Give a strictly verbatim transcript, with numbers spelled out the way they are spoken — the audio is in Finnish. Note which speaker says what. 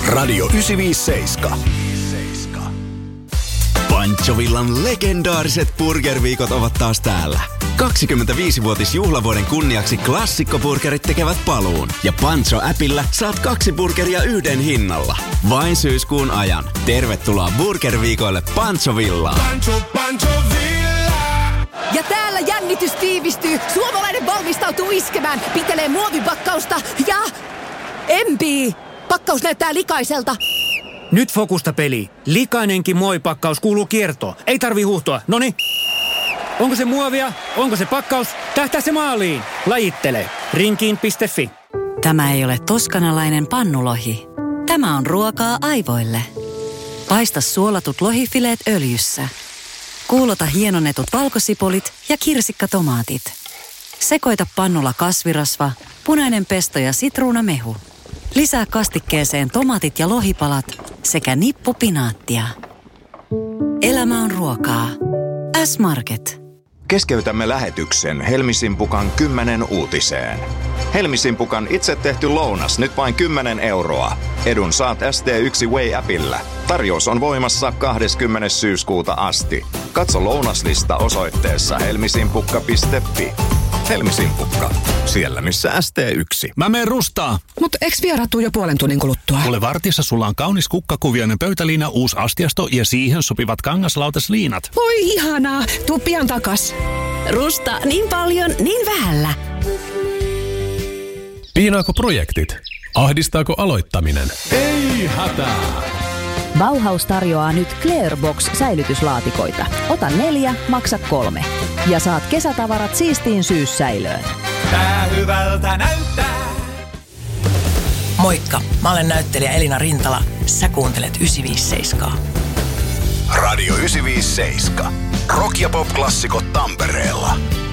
Speaker 1: Radio yhdeksänsataaviisikymmentäseitsemän. Panchovillan legendaariset burgerviikot ovat taas täällä. kaksikymmentäviisivuotisjuhlavuoden kunniaksi klassikkoburgerit tekevät paluun. Ja Pancho-äpillä saat kaksi burgeria yhden hinnalla. Vain syyskuun ajan. Tervetuloa burgerviikoille Panchovillaan.
Speaker 2: Pancho, Panchovilla.
Speaker 3: Ja täällä jännitys tiivistyy. Suomalainen valmistautuu iskemään. Pitelee muovipakkausta ja... empii! Pakkaus näyttää likaiselta.
Speaker 4: Nyt fokusta peli. Likainenkin muovipakkaus kuuluu kiertoon. Ei tarvi huuhtoa. Noni. Onko se muovia? Onko se pakkaus? Tähtää se maaliin. Lajittele. Rinkiin piste fi.
Speaker 5: Tämä ei ole toskanalainen pannulohi. Tämä on ruokaa aivoille. Paista suolatut lohifileet öljyssä. Kuulota hienonnetut valkosipulit ja kirsikkatomaatit. Sekoita pannulla kasvirasva, punainen pesto ja sitruunamehu. Lisää kastikkeeseen tomaatit ja lohipalat sekä nippu pinaattia. Elämä on ruokaa. S-Market.
Speaker 6: Keskeytämme lähetyksen Helmisimpukan kymmenen uutiseen. Helmisimpukan itse tehty lounas nyt vain kymmenen euroa. Edun saat S T yksi Way-appillä. Tarjous on voimassa kahdeskymmenes syyskuuta asti. Katso lounaslista osoitteessa helmisimpukka piste fi. Helmisimpukka. Siellä missä S T yksi.
Speaker 7: Mä meen rustaa.
Speaker 8: Mut eks vieraat tuu jo puolen tunnin kuluttua?
Speaker 7: Kuule, vartissa sulla on kaunis kukkakuvioinen pöytäliina, uusi astiasto ja siihen sopivat kangaslautasliinat.
Speaker 8: Voi ihanaa. Tuu pian takas.
Speaker 3: Rusta niin paljon, niin vähällä.
Speaker 9: Piinaako projektit? Ahdistaako aloittaminen?
Speaker 2: Ei hätää.
Speaker 10: Bauhaus tarjoaa nyt Clearbox-säilytyslaatikoita. Ota neljä, maksa kolme. Ja saat kesätavarat siistiin syyssäilöön.
Speaker 2: Tää hyvältä näyttää.
Speaker 11: Moikka, mä olen näyttelijä Elina Rintala. Sä kuuntelet yhdeksänsataaviisikymmentäseitsemän.
Speaker 1: Radio yhdeksänsataaviisikymmentäseitsemän. Rock- ja pop-klassikot Tampereella.